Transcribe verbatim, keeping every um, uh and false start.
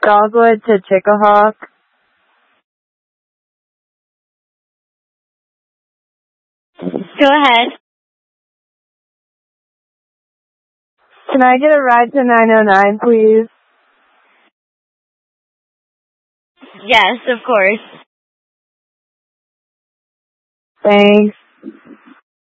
Dogwood to Chickahawk. Go ahead. Can I get a ride to nine oh nine, please? Yes, of course. Thanks.